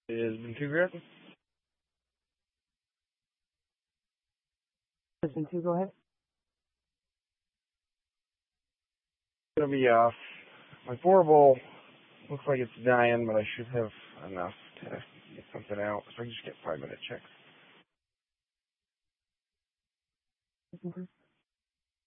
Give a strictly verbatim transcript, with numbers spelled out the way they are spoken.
Is Ventura? Listen to, go ahead. It's gonna be off. My Borbol looks like it's dying, but I should have enough to get something out, so I can just get five minute checks. Mm-hmm.